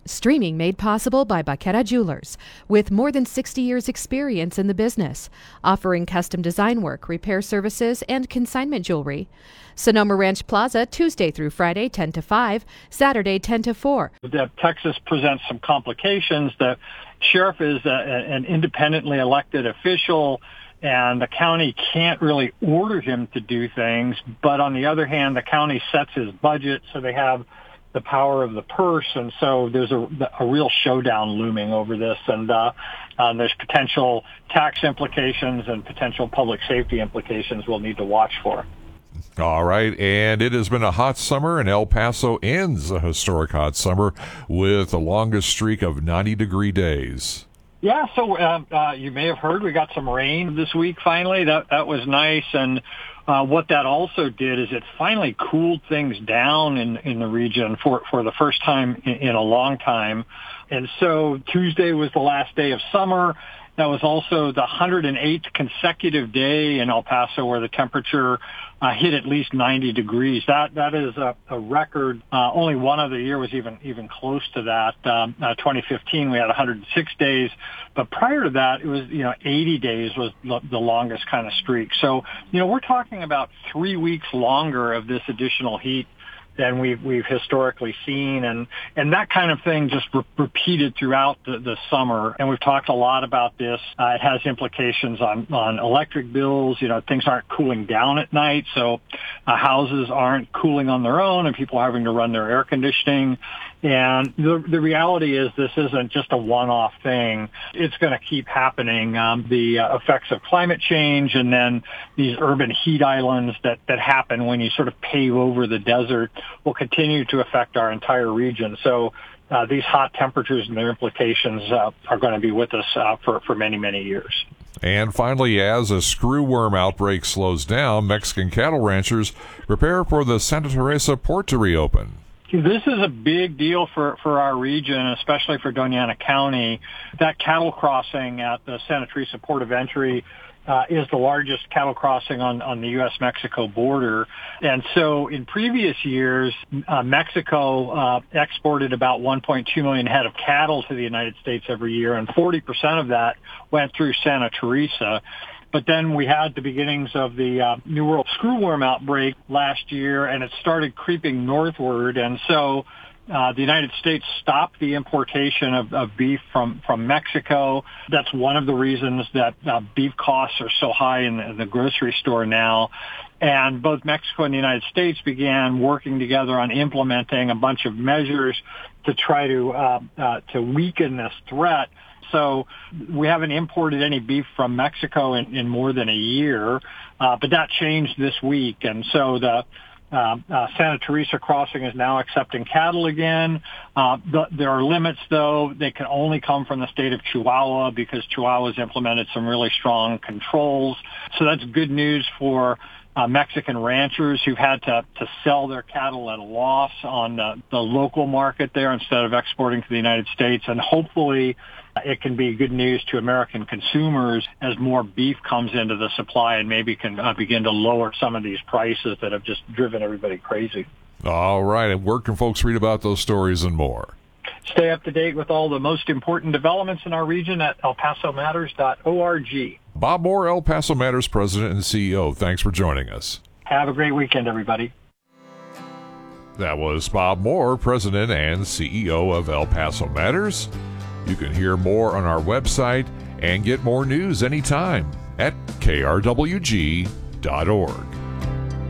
Streaming made possible by Baqueta Jewelers, with more than 60 years' experience in the business, offering custom design work, repair services, and consignment jewelry. Sonoma Ranch Plaza, Tuesday through Friday, 10 to 5, Saturday, 10 to 4. Texas presents some complications. The sheriff is an independently elected official, and the county can't really order him to do things. But on the other hand, the county sets his budget, so they have the power of the purse, and so there's a real showdown looming over this, and there's potential tax implications and potential public safety implications we'll need to watch for. All right, and it has been a hot summer, and El Paso ends a historic hot summer with the longest streak of 90-degree days. Yeah, so you may have heard we got some rain this week finally. That was nice, and what that also did is it finally cooled things down in the region for the first time in a long time. And so Tuesday was the last day of summer. That was also the 108th consecutive day in El Paso where the temperature hit at least 90 degrees. That is a record. Only one other year was even close to that. 2015 we had 106 days, but prior to that it was 80 days was the longest kind of streak. So we're talking about 3 weeks longer of this additional heat than we've historically seen, and that kind of thing just repeated throughout the summer. And we've talked a lot about this. It has implications on electric bills. Things aren't cooling down at night, so houses aren't cooling on their own, and people are having to run their air conditioning. And the reality is this isn't just a one-off thing. It's going to keep happening. The effects of climate change and then these urban heat islands that happen when you sort of pave over the desert will continue to affect our entire region. So these hot temperatures and their implications are going to be with us for many, many years. And finally, as a screwworm outbreak slows down, Mexican cattle ranchers prepare for the Santa Teresa port to reopen. This is a big deal for our region, especially for Doña Ana County. That cattle crossing at the Santa Teresa Port of Entry is the largest cattle crossing on the U.S.-Mexico border. And so in previous years, Mexico exported about 1.2 million head of cattle to the United States every year, and 40% of that went through Santa Teresa. But then we had the beginnings of the New World screwworm outbreak last year, and it started creeping northward. And so the United States stopped the importation of beef from Mexico. That's one of the reasons that beef costs are so high in the grocery store now. And both Mexico and the United States began working together on implementing a bunch of measures to try to weaken this threat. So we haven't imported any beef from Mexico in more than a year, but that changed this week. And so the Santa Teresa crossing is now accepting cattle again. There are limits, though. They can only come from the state of Chihuahua because Chihuahua's implemented some really strong controls. So that's good news for Mexican ranchers who've had to sell their cattle at a loss on the local market there instead of exporting to the United States. And hopefully it can be good news to American consumers as more beef comes into the supply and maybe can begin to lower some of these prices that have just driven everybody crazy. All right. And where can folks read about those stories and more? Stay up to date with all the most important developments in our region at elpasomatters.org. Bob Moore, El Paso Matters President and CEO. Thanks for joining us. Have a great weekend, everybody. That was Bob Moore, President and CEO of El Paso Matters. You can hear more on our website and get more news anytime at krwg.org.